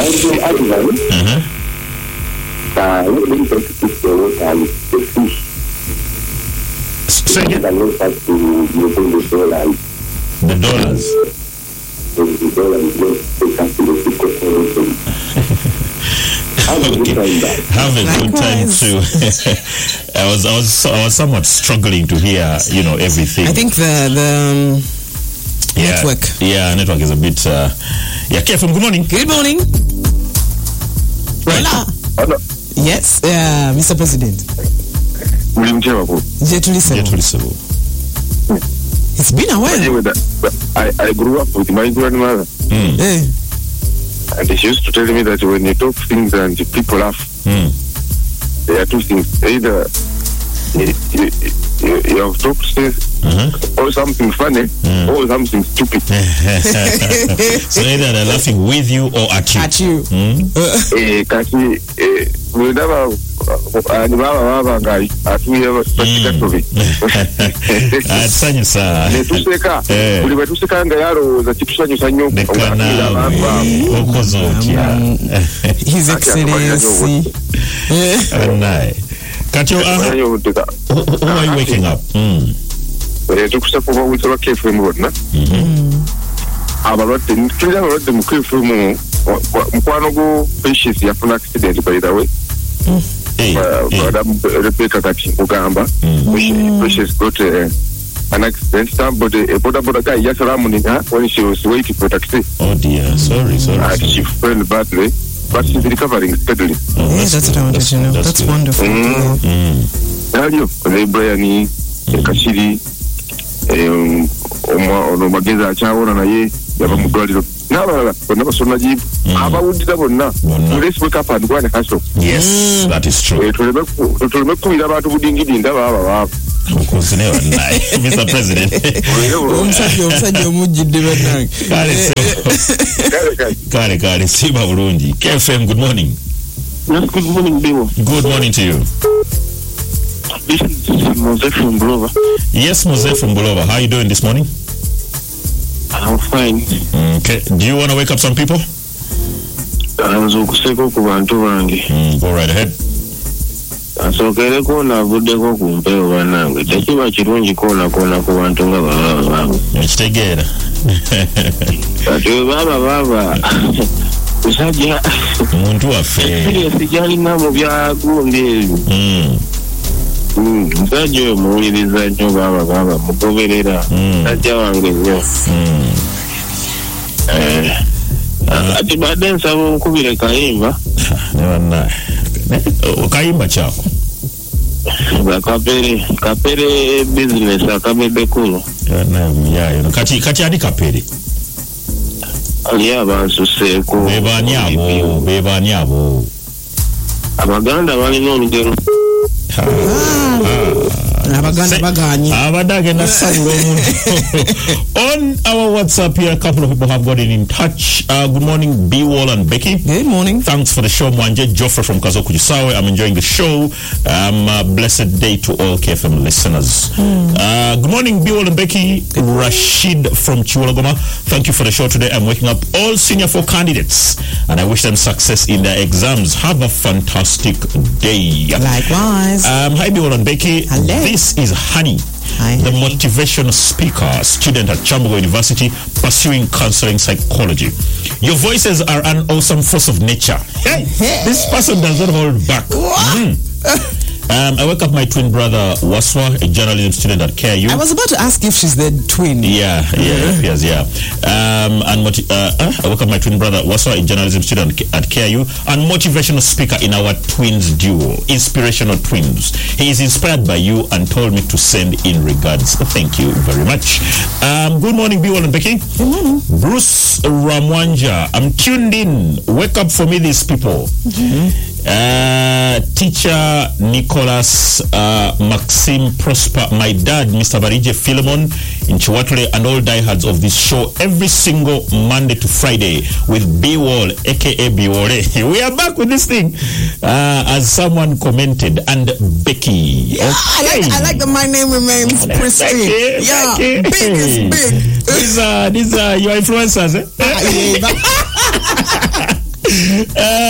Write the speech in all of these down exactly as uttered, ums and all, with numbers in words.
the animal, Uh-huh. uh, let me take the water and the fish. Say again? I want us to open the door and The dollars. the door and take us to the coconut. Have a good time back. Have a good time Likewise. too. I was, I was, I was somewhat struggling to hear, you know, everything. I think the the um, yeah. network. Yeah, network is a bit. Uh, yeah, Kefum, good morning. Good morning. Right. Hola. Hello. Yes, uh, Mister President. William Chewabo. Jetuli Yeah, Sebo. to listen. It's been a while. I, I grew up with my grandmother, Mm. Eh, and she used to tell me that when you talk things and people laugh, Mm. there are two things. Either you, you, you, you have talked things Uh-huh. or something funny Mm. or something stupid. So either they're laughing with you or at you. at you. Mm? Eh, kasi eh, whenever ani baba baba ngai atuye basika tobi Atsanyusa. netuseka Eh. buli batuseka nga yalowooza kitusanyusa nnyo Nekana okoze otya. His Excellency. Eh, Naye. Kati yo, uh, who who are you waking up? Mm. tukusa kuba wita ba K F M bonna abalwadde tulina abalwadde mu K F M mukwano gwo Precious yafuna accident by the way. Hey, Uh, hey. Madam Rebecca Kati Mugamba, Mm. Precious got uh, an accident. Somebody, a boda boda guy, yes, Ramunina, when she was waiting for taxi, Oh dear, sorry, sorry. and sorry. she fell badly, but she's recovering steadily. Oh, yeah, that's what I wanted to know. That's good. wonderful. Mm. Mm. Nalyo, ne Brian, Kashiri, um, ono mageza akyawona naye yava mu ddwaliro n'abalala bonna basoma jibu abawulira bonna Bonna. let's wake up and go and hustle. Yes, that is true. Eh, tuleme ku- tuleme kukubira abantu budingidi ndaba aba baava. Of course, never lie. Mister President. Omusajja omusajja omujjidde bannange. Kale, so, Kale, kale. kale, kale, siba bulungi. K F M, good morning. Yes, good morning, Bill. Good morning to you. This is Moses from Glover. Yes, Mose from Bulova. How are you doing this morning? I'm fine. Okay. Do you want to wake up some people? Nze okuseko ku bantu bange. Mm, go right ahead. Asookereko naavuddeko ku mpewo bannange. Tekiba kirungi koonakoona ku bantu nga baba baabwe. Ekitegeera. Kati we baaba baaba musajja Muntu waffe. siriyasi gyalina mu byagundi ebyo. Mm. Mm, musajja oyo muwuliriza nnyo baaba baaba mugoberera. Mm. Musajja wange nnyo. Mm. Eh, ati badde nsaba onkubire kayimba. Never lie. Okayimba kyako. Kapere kapere business akamedde kuno. Yayo. Kati kati ani kapere. Ali abansuseeko. Bebaani abo, bebaani abo. Abaganda balina olugero. Abaganda baganye. Abadde agenda sabula omuntu. On our WhatsApp here, a couple of people have gotten in touch. Uh, good morning, B Wall and Becky. Good morning. Thanks for the show, Mwanje Joffre from Kazoku Jisawe. I'm enjoying the show. Um, uh, blessed day to all K F M listeners. Uh, good morning, B Wall and Becky. Rashid from Chiwalagoma. Thank you for the show today. I'm waking up all senior four candidates, and I wish them success in their exams. Have a fantastic day. Likewise. Um, hi, B Wall and Becky. Hello. This is Honey, Hi, the honey. motivational speaker, student at Chambogo University, pursuing counseling psychology. Your voices are an awesome force of nature. Hey, this person does not hold back. Mm. Um, I wake up my twin brother Waswa, a journalism student at K U. I was about to ask if she's the twin. Yeah, yeah, yes, yeah. Um, and moti- uh, uh, I woke up my twin brother Waswa, a journalism student at K U, and motivational speaker in our twins duo, inspirational twins. He is inspired by you and told me to send in regards. Thank you very much. Um, good morning, B-Wall and Becky. Good morning. Bruce Ramwanja, I'm tuned in. Wake up for me, these people. Uh, teacher Nicholas uh, Maxime Prosper, my dad, Mister Barije Philemon in Chiwatule, and all diehards of this show every single Monday to Friday with B-Wall, aka B-Wall. We are back with this thing, uh, as someone commented, and Becky. Yeah, I like I like the my name remains pristine. Becky, Yeah, Becky. big is big. These are these are your influencers, eh? Ah, yeah, but-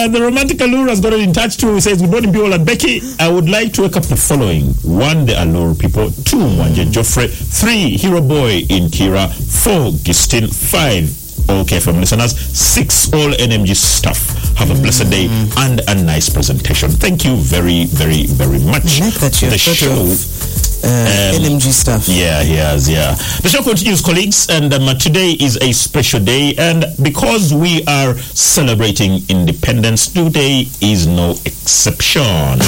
Uh, the romantic allure has gotten in touch too. He says, good morning, Biola and Becky. I would like to wake up the following. One, the allure people. Two, Mwanje Joffrey. Three, Hero Boy in Kira. Four, Gistin. Five, okay from listeners. Six, all N M G staff. Have a blessed day and a nice presentation. Thank you very, very, very much. I like that you the thought show. of uh, Um, N M G stuff. Yeah, yes, yeah. The show continues, colleagues, and um, uh, today is a special day, and because we are celebrating Independence, today is no exception.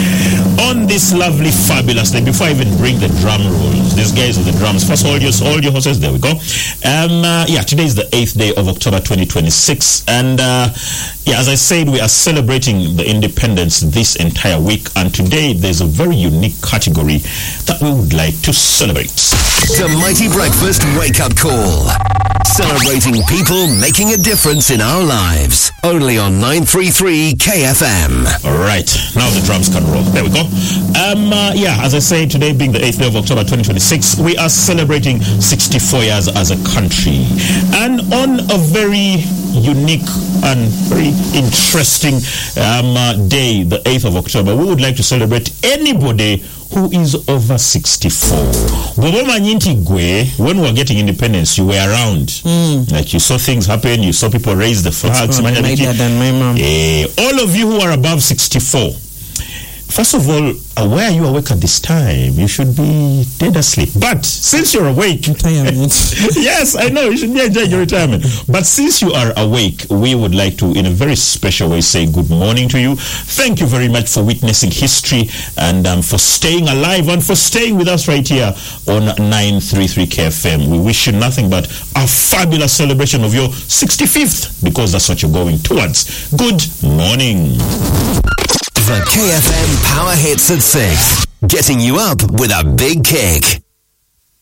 On this lovely, fabulous day, before I even bring the drum rolls, these guys with the drums, first hold your, hold your horses, there we go. Um, uh, yeah, today is the eighth day of October twenty twenty-six, and uh, yeah, as I said, we are celebrating the independence this entire week, and today there's a very unique category that we would like to celebrate. The Mighty Breakfast Wake Up Call. Celebrating people making a difference in our lives. Only on nine thirty-three K F M. All right, now the drums can roll. There we go. Um, uh, yeah, as I say, today being the eighth day of October twenty twenty-six, we are celebrating sixty-four years as a country. And on a very unique and very interesting um, uh, day, the eighth of October, we would like to celebrate anybody who is over sixty-four. When we were getting independence, you were around. Mm. Like you saw things happen, you saw people raise the flags. My dad and my mom. Eh, all of you who are above sixty-four, first of all, uh, why are you awake at this time? You should be dead asleep. But since you're awake, Retirement. yes, I know you should be enjoying your retirement. But since you are awake, we would like to, in a very special way, say good morning to you. Thank you very much for witnessing history and um, for staying alive and for staying with us right here on nine thirty-three K F M. We wish you nothing but a fabulous celebration of your sixty-fifth, because that's what you're going towards. Good morning. The K F M Power Hits at six. Getting you up with a big kick.